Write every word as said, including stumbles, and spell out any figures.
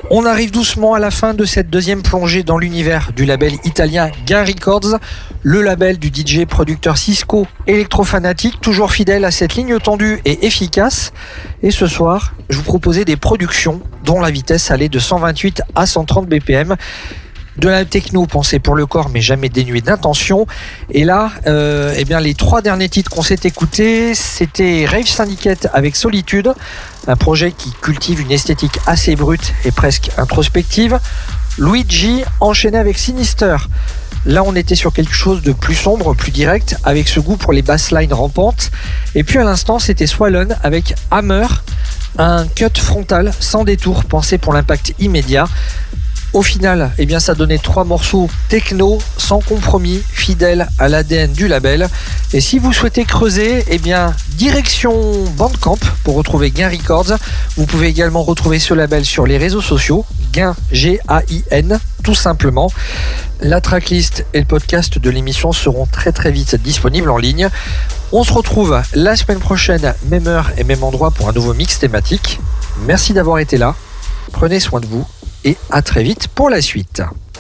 On arrive doucement à la fin de cette deuxième plongée dans l'univers du label italien Gain Records, le label du D J producteur Cisco électro-fanatique, toujours fidèle à cette ligne tendue et efficace. Et ce soir, je vous proposais des productions dont la vitesse allait de cent vingt-huit à cent trente B P M. De la techno pensée pour le corps mais jamais dénuée d'intention. Et là, euh, eh bien, les trois derniers titres qu'on s'est écoutés, c'était Rave Syndicate avec Solitude, un projet qui cultive une esthétique assez brute et presque introspective. Luigi enchaîné avec Sinister. Là, on était sur quelque chose de plus sombre, plus direct, avec ce goût pour les basslines rampantes. Et puis à l'instant, c'était Swollen avec Hammer, un cut frontal sans détour, pensé pour l'impact immédiat. Au final, eh bien, ça donnait trois morceaux techno, sans compromis, fidèles à l'A D N du label. Et si vous souhaitez creuser, eh bien, direction Bandcamp pour retrouver Gain Records. Vous pouvez également retrouver ce label sur les réseaux sociaux, Gain, G A I N, tout simplement. La tracklist et le podcast de l'émission seront très très vite disponibles en ligne. On se retrouve la semaine prochaine, même heure et même endroit pour un nouveau mix thématique. Merci d'avoir été là. Prenez soin de vous. Et à très vite pour la suite.